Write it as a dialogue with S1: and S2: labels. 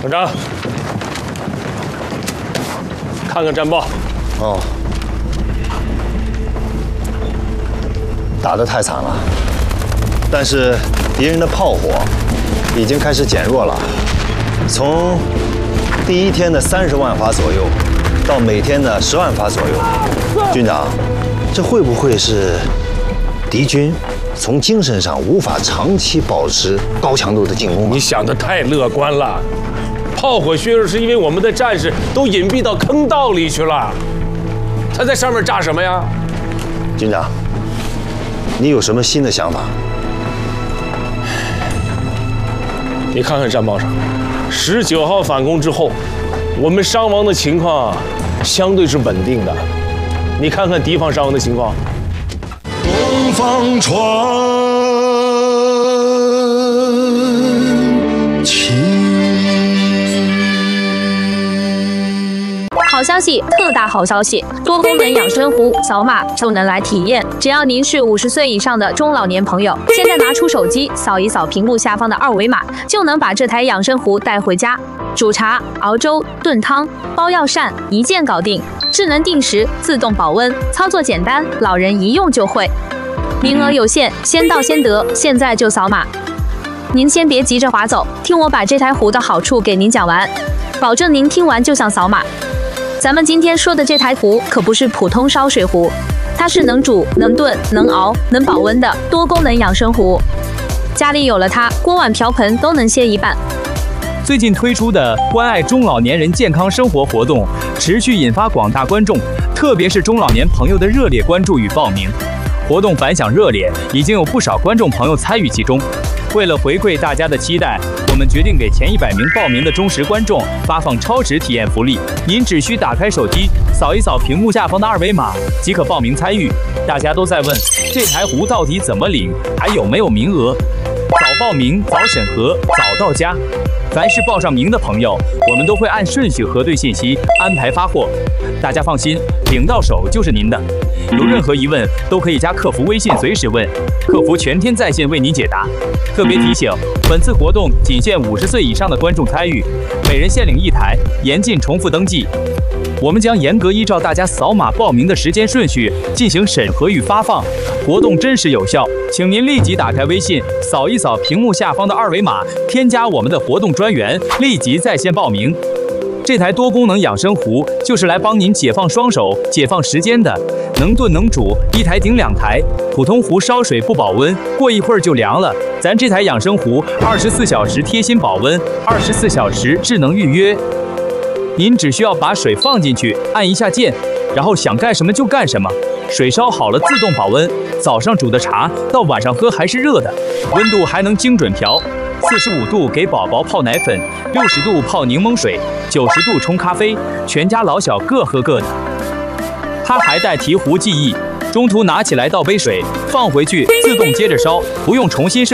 S1: 团长，看看战报。
S2: 哦，打得太惨了，但是敌人的炮火已经开始减弱了，从第一天的30万发左右，到每天的10万发左右。军长，这会不会是敌军从精神上无法长期保持高强度的进攻？
S1: 你想得太乐观了，炮火削弱是因为我们的战士都隐蔽到坑道里去了，他在上面炸什么呀？
S2: 军长，你有什么新的想法？
S1: 你看看战报上，19号反攻之后，我们伤亡的情况相对是稳定的。你看看敌方伤亡的情况。
S3: 东方传奇。
S4: 好消息，特大好消息！多功能养生壶扫码就能来体验，只要您是50岁以上的中老年朋友，现在拿出手机扫一扫屏幕下方的2维码，就能把这台养生壶带回家，煮茶、熬粥、炖汤、包药膳，一键搞定。智能定时，自动保温，操作简单，老人一用就会。名额有限，先到先得，现在就扫码。您先别急着划走，听我把这台壶的好处给您讲完，保证您听完就想扫码。咱们今天说的这台壶可不是普通烧水壶，它是能煮、能炖、能熬、能保温的多功能养生壶。家里有了它，锅碗瓢盆都能歇一半。
S5: 最近推出的关爱中老年人健康生活活动，持续引发广大观众，特别是中老年朋友的热烈关注与报名。活动反响热烈，已经有不少观众朋友参与其中。为了回馈大家的期待，我们决定给前100名报名的忠实观众发放超值体验福利。您只需打开手机，扫一扫屏幕下方的2维码，即可报名参与。大家都在问，这台壶到底怎么领，还有没有名额？早报名，早审核，早到家。凡是报上名的朋友，我们都会按顺序核对信息，安排发货。大家放心，领到手就是您的。有任何疑问，都可以加客服微信随时问，客服全天在线为您解答。特别提醒，本次活动仅限50岁以上的观众参与，每人限领1台，严禁重复登记。我们将严格依照大家扫码报名的时间顺序进行审核与发放，活动真实有效，请您立即打开微信，扫一扫屏幕下方的2维码，添加我们的活动专员，立即在线报名。这台多功能养生壶就是来帮您解放双手、解放时间的，能炖能煮，1台顶2台。普通壶烧水不保温，过一会儿就凉了。咱这台养生壶24小时贴心保温，24小时智能预约。您只需要把水放进去，按一下键，然后想干什么就干什么。水烧好了自动保温，早上煮的茶到晚上喝还是热的，温度还能精准调。45度给宝宝泡奶粉，60度泡柠檬水，90度冲咖啡，全家老小各喝各的。它还带提壶记忆，中途拿起来倒杯水，放回去自动接着烧，不用重新设。